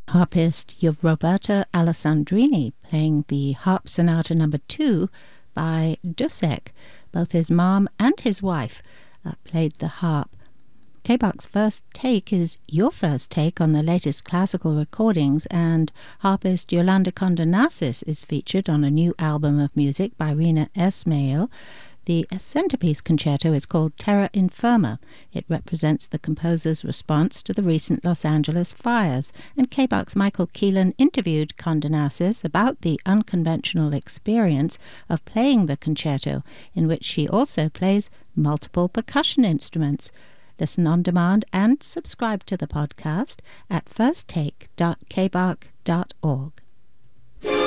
harpist Roberto Alessandrini playing the Harp Sonata No. 2 by Dussek. Both his mom and his wife played the harp. K-Bach's first take is your first take on the latest classical recordings, and harpist Yolanda Condonassis is featured on a new album of music by Rina Esmail. The centerpiece concerto is called Terra Infirma. It represents the composer's response to the recent Los Angeles fires, and K-Bach's Michael Keelan interviewed Condonassis about the unconventional experience of playing the concerto, in which she also plays multiple percussion instruments. Listen on demand and subscribe to the podcast at firsttake.kbach.org.